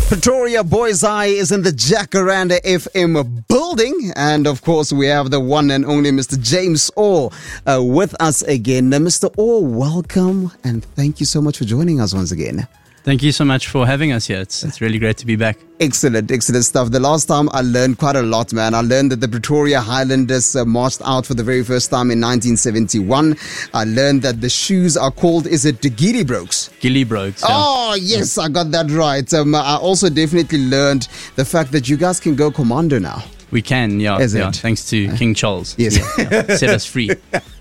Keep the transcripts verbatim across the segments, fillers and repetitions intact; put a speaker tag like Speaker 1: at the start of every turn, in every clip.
Speaker 1: Pretoria Boys Eye is in the Jacaranda F M building, and of course we have the one and only Mister James Orr uh, with us again. Uh, Mister Orr, welcome, and thank you so much for joining us once again.
Speaker 2: Thank you so much for having us here. It's, it's really great to be back.
Speaker 1: Excellent, excellent stuff. The last time I learned quite a lot, man. I learned that the Pretoria Highlanders uh, marched out for the very first time in nineteen seventy-one. I learned that the shoes are called, is it the Gilly Brogues?
Speaker 2: Gilly Brogues. Yeah.
Speaker 1: Oh, yes, I got that right. Um, I also definitely learned the fact that you guys can go commando now.
Speaker 2: We can, yeah.
Speaker 1: Is
Speaker 2: yeah
Speaker 1: it?
Speaker 2: Thanks to King Charles.
Speaker 1: Yes.
Speaker 2: Yeah, yeah. Set us free.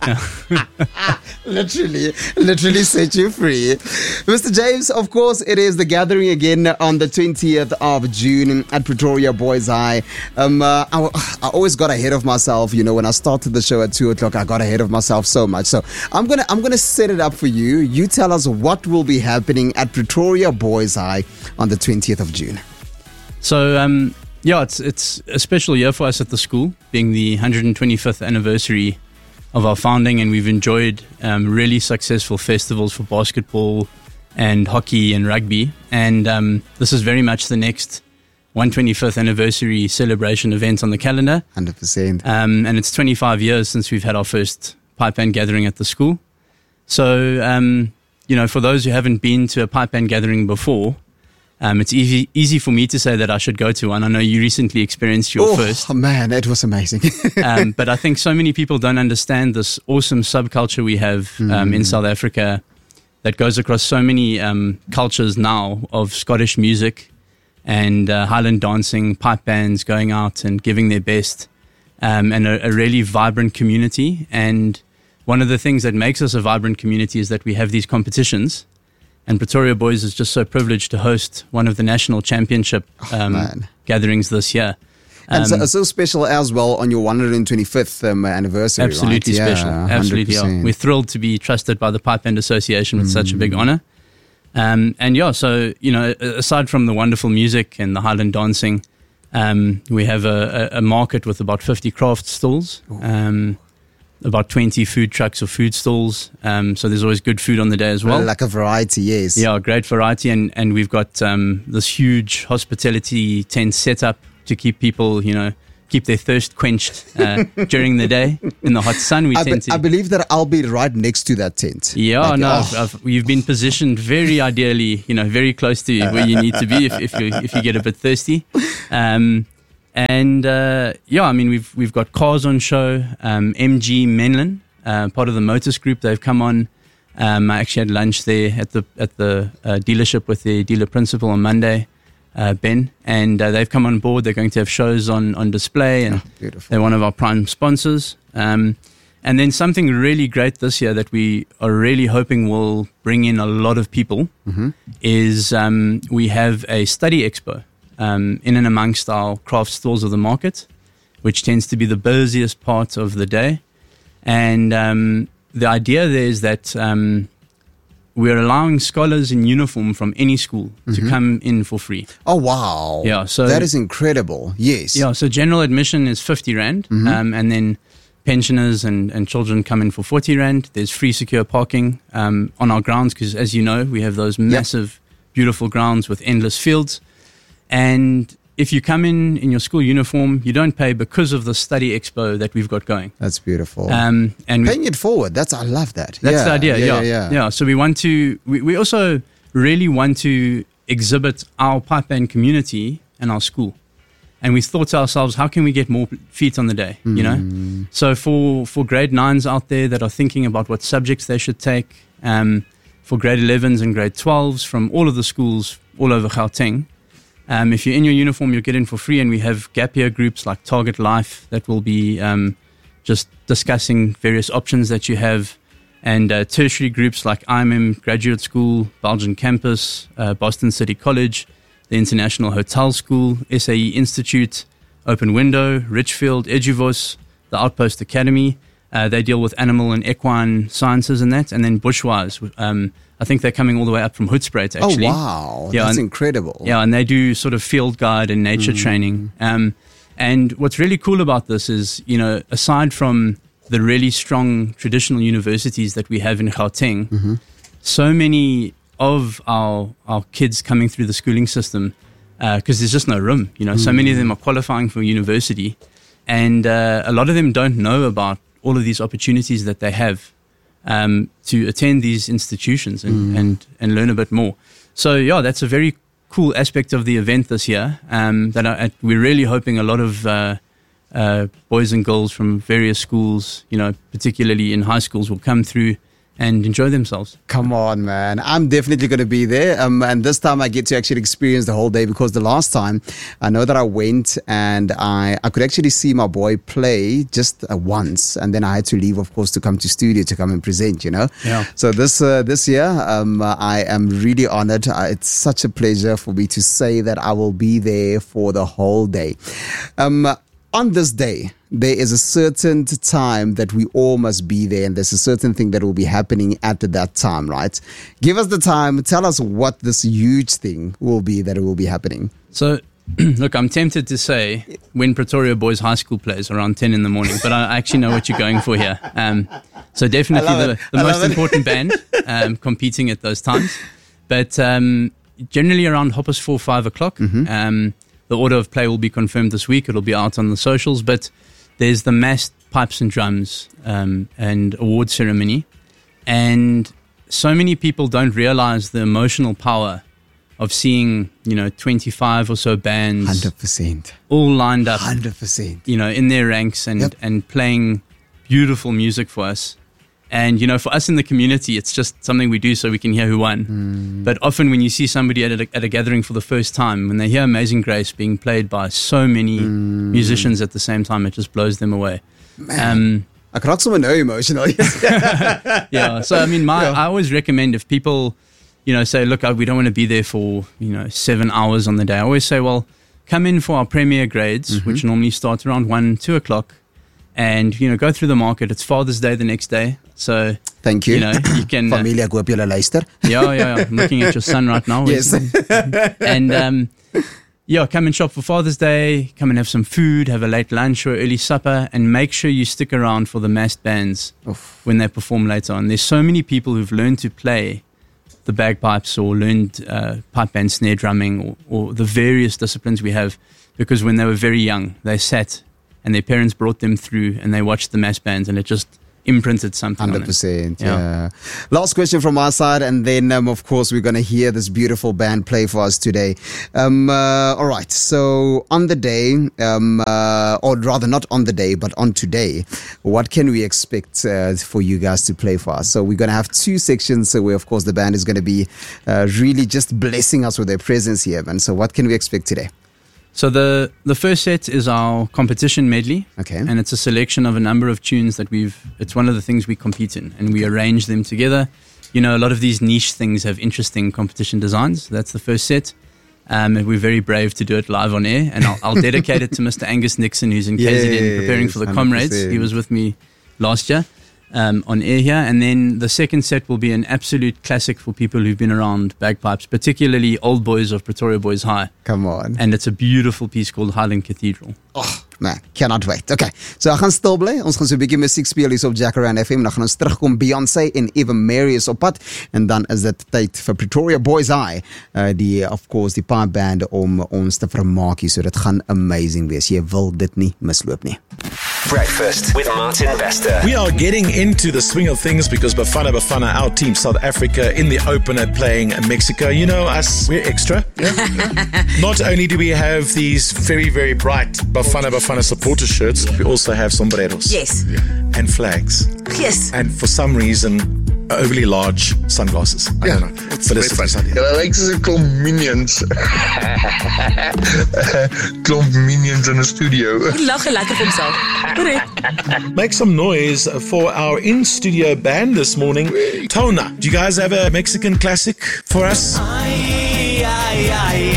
Speaker 1: literally, literally set you free. Mister James, of course, it is the gathering again on the twentieth of June at Pretoria Boys Eye. Um, uh, I, I always got ahead of myself, you know, when I started the show at two o'clock, I got ahead of myself so much. So I'm going to I'm gonna set it up for you. You tell us what will be happening at Pretoria Boys Eye on the twentieth of June.
Speaker 2: So, um, yeah, it's it's a special year for us at the school, being the one hundred twenty-fifth anniversary of our founding, and we've enjoyed um, really successful festivals for basketball and hockey and rugby. And um, this is very much the next one hundred twenty-fifth anniversary celebration event on the calendar.
Speaker 1: one hundred percent.
Speaker 2: Um, and it's twenty-five years since we've had our first pipe band gathering at the school. So, um, you know, for those who haven't been to a pipe band gathering before, Um, it's easy easy for me to say that I should go to one. I know you recently experienced your
Speaker 1: oh,
Speaker 2: first.
Speaker 1: Oh, man, it was amazing.
Speaker 2: um, but I think so many people don't understand this awesome subculture we have um, mm. in South Africa that goes across so many um, cultures now of Scottish music and uh, Highland dancing, pipe bands going out and giving their best, um, and a, a really vibrant community. And one of the things that makes us a vibrant community is that we have these competitions. And Pretoria Boys is just so privileged to host one of the national championship um, oh, gatherings this year.
Speaker 1: Um, and so, so special as well on your one hundred twenty-fifth um, anniversary,
Speaker 2: absolutely
Speaker 1: right?
Speaker 2: special.
Speaker 1: Yeah,
Speaker 2: absolutely, yeah. We're thrilled to be trusted by the Pipe Band Association with mm. such a big honor. Um, and yeah, so, you know, aside from the wonderful music and the Highland dancing, um, we have a, a, a market with about fifty craft stalls. Um about twenty food trucks or food stalls. Um, so there's always good food on the day as well.
Speaker 1: Like a variety, yes.
Speaker 2: Yeah, great variety. And, and we've got um, this huge hospitality tent set up to keep people, you know, keep their thirst quenched uh, during the day. In the hot sun, we
Speaker 1: I
Speaker 2: tend
Speaker 1: be,
Speaker 2: to...
Speaker 1: I believe that I'll be right next to that tent.
Speaker 2: Yeah,
Speaker 1: like,
Speaker 2: no,
Speaker 1: oh.
Speaker 2: I've, I've, you've been positioned very ideally, you know, very close to where you need to be if, if, you, if you get a bit thirsty. Um And uh, yeah, I mean, we've we've got cars on show. Um, M G Menlyn, uh, part of the Motors Group, they've come on. Um, I actually had lunch there at the at the uh, dealership with the dealer principal on Monday, uh, Ben, and uh, they've come on board. They're going to have shows on on display, and
Speaker 1: oh,
Speaker 2: they're one of our prime sponsors. Um, and then something really great this year that we are really hoping will bring in a lot of people
Speaker 1: mm-hmm.
Speaker 2: is um, we have a study expo. Um, in and amongst our craft stores of the market, which tends to be the busiest part of the day. And um, the idea there is that um, we're allowing scholars in uniform from any school mm-hmm. to come in for free.
Speaker 1: Oh, wow.
Speaker 2: Yeah, so
Speaker 1: that is incredible. Yes.
Speaker 2: Yeah, so general admission is fifty rand,
Speaker 1: mm-hmm.
Speaker 2: um, and then pensioners and, and children come in for forty rand. There's free secure parking um, on our grounds because, as you know, we have those massive, yep. beautiful grounds with endless fields. And if you come in in your school uniform, you don't pay because of the study expo that we've got going.
Speaker 1: That's beautiful.
Speaker 2: Um, and
Speaker 1: paying it forward. That's I love that.
Speaker 2: That's
Speaker 1: yeah,
Speaker 2: the idea.
Speaker 1: Yeah,
Speaker 2: Yeah,
Speaker 1: yeah, yeah.
Speaker 2: yeah. So we want to. We, we also really want to exhibit our pipe band community and our school. And we thought to ourselves, how can we get more feet on the day?
Speaker 1: Mm.
Speaker 2: You know. So for for grade nines out there that are thinking about what subjects they should take, um, for grade elevens and grade twelves from all of the schools all over Gauteng. Um, if you're in your uniform, you'll get in for free, and we have gap year groups like Target Life that will be um, just discussing various options that you have, and uh, tertiary groups like I M M Graduate School, Belgian Campus, uh, Boston City College, the International Hotel School, S A E Institute, Open Window, Richfield, Eduvos, the Outpost Academy. Uh, they deal with animal and equine sciences and that, and then Bushwise. Um, I think they're coming all the way up from Hoedspruit, actually.
Speaker 1: Oh, wow.
Speaker 2: Yeah,
Speaker 1: That's
Speaker 2: and,
Speaker 1: incredible.
Speaker 2: Yeah, and they do sort of field guide and nature mm. training. Um, and what's really cool about this is, you know, aside from the really strong traditional universities that we have in Gauteng,
Speaker 1: mm-hmm.
Speaker 2: so many of our our kids coming through the schooling system because uh, there's just no room. You know, mm. so many of them are qualifying for university, and uh, a lot of them don't know about all of these opportunities that they have um, to attend these institutions and, mm. and, and learn a bit more. So, yeah, that's a very cool aspect of the event this year um, that I, we're really hoping a lot of uh, uh, boys and girls from various schools, you know, particularly in high schools, will come through and enjoy themselves.
Speaker 1: Come on, man. I'm definitely going to be there. Um, and this time I get to actually experience the whole day, because the last time I know that I went and I, I could actually see my boy play just uh, once. And then I had to leave, of course, to come to studio to come and present, you know.
Speaker 2: Yeah.
Speaker 1: So this uh, this year, um, I am really honored. Uh, it's such a pleasure for me to say that I will be there for the whole day. Um, on this day, there is a certain time that we all must be there, and there's a certain thing that will be happening at that time, right? Give us the time. Tell us what this huge thing will be that it will be happening.
Speaker 2: So, look, I'm tempted to say when Pretoria Boys High School plays around ten in the morning, but I actually know what you're going for here. Um, so definitely the, the most important band um, competing at those times. But um, generally around hoppers four, five o'clock. Mm-hmm. Um, the order of play will be confirmed this week. It'll be out on the socials, but there's the massed pipes and drums um, and award ceremony. And so many people don't realize the emotional power of seeing, you know, twenty-five or so bands.
Speaker 1: one hundred percent.
Speaker 2: All lined up.
Speaker 1: one hundred percent.
Speaker 2: You know, in their ranks and, yep. and playing beautiful music for us. And, you know, for us in the community, it's just something we do so we can hear who won. Mm. But often when you see somebody at a, at a gathering for the first time, when they hear Amazing Grace being played by so many mm. musicians at the same time, it just blows them away.
Speaker 1: Man, um, I can also know emotional.
Speaker 2: Yeah, so I mean, my yeah. I always recommend if people, you know, say, look, we don't want to be there for, you know, seven hours on the day. I always say, well, come in for our premier grades, mm-hmm. which normally start around one, two o'clock. And, you know, go through the market. It's Father's Day the next day. So,
Speaker 1: thank you.
Speaker 2: You know, you can.
Speaker 1: Familie, ek hoop julle luister.
Speaker 2: Yeah, yeah, yeah. I'm looking at your son right now.
Speaker 1: Yes.
Speaker 2: And, um, yeah, come and shop for Father's Day. Come and have some food, have a late lunch or early supper, and make sure you stick around for the massed bands Oof. when they perform later on. There's so many people who've learned to play the bagpipes or learned uh, pipe band snare drumming or, or the various disciplines we have, because when they were very young, they sat and their parents brought them through and they watched the mass bands, and it just imprinted something
Speaker 1: one hundred percent, on them. Yeah. yeah. Last question from our side, and then, um, of course, we're going to hear this beautiful band play for us today. Um, uh, all right, so on the day, um, uh, or rather not on the day, but on today, what can we expect uh, for you guys to play for us? So we're going to have two sections where, of course, the band is going to be uh, really just blessing us with their presence here, man. So what can we expect today?
Speaker 2: So the, the first set is our competition medley.
Speaker 1: Okay.
Speaker 2: And it's a selection of a number of tunes that we've, it's one of the things we compete in, and we arrange them together. You know, a lot of these niche things have interesting competition designs. That's the first set. Um, and we're very brave to do it live on air. And I'll, I'll dedicate it to Mister Angus Nixon, who's in K Z N yes, preparing for the one hundred percent. Comrades. He was with me last year um, on air here. And then the second set will be an absolute classic for people who've been around bagpipes, particularly old boys of Pretoria Boys High.
Speaker 1: Come on.
Speaker 2: And it's a beautiful piece called Highland Cathedral.
Speaker 1: Oh, man, cannot wait. Okay, so ek gaan stil bly. Ons gaan so 'n bietjie musiek speel hier op Jacaranda F M. Dan gaan ons terugkom. Beyoncé en Eva Marie is op pad. En dan is dit tyd vir Pretoria Boys High. Uh, die, of course, die pipe band om ons te vermaak hier. So dit gaan amazing wees. Jy wil dit nie misloop nie.
Speaker 3: Breakfast with Martin Bester.
Speaker 4: We are getting into the swing of things because Bafana Bafana, our team, South Africa, in the opener playing Mexico. You know us, we're extra. Yeah? Yeah. Not only do we have these very, very bright Bafana Bafana supporter shirts, we also have sombreros.
Speaker 5: Yes.
Speaker 4: And flags.
Speaker 5: Yes.
Speaker 4: And for some reason, overly large sunglasses. I
Speaker 6: yeah,
Speaker 4: don't know.
Speaker 6: It's Felicity's idea. Ja, lyk soos 'n klomp minions. Klomp minions in 'n studio.
Speaker 5: Hy lag lekker vir homself.
Speaker 4: Make some noise for our in-studio band this morning. Tona, do you guys have a Mexican classic for us? Ay, ay, ay,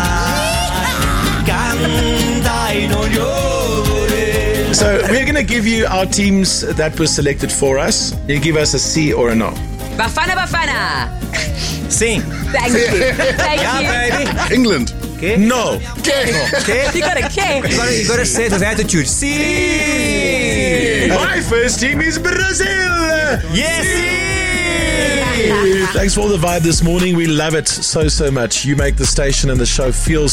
Speaker 4: ay. So we're going to give you our teams that were selected for us. You give us a C or a no.
Speaker 5: Bafana Bafana.
Speaker 7: Sing.
Speaker 5: Thank you. Thank
Speaker 7: yeah,
Speaker 5: you.
Speaker 7: baby.
Speaker 6: England.
Speaker 7: Okay.
Speaker 4: No.
Speaker 7: Okay. No. Okay.
Speaker 5: You got a K.
Speaker 7: You got to, you got to say it with attitude. See.
Speaker 4: My first team is Brazil.
Speaker 7: Yes.
Speaker 4: Thanks for all the vibe this morning. We love it so, so much. You make the station and the show feel